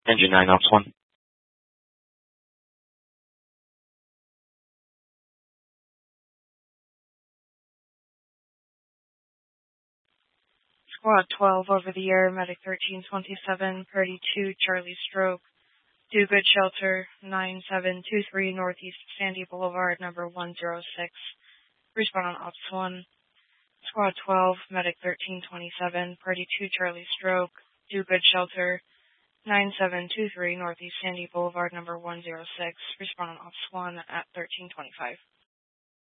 Engine 9 Ops 1. Squad 12 over the air, Medic 1327, Purdy 2, Charlie Stroke, Do Good Shelter, 9723 Northeast Sandy Boulevard, number 106. Respond on Ops 1. Squad 12, Medic 1327, Purdy 2, Charlie Stroke, Do Good Shelter, 9723 Northeast Sandy Boulevard, number 106. Respond on Ops 1 at 1325.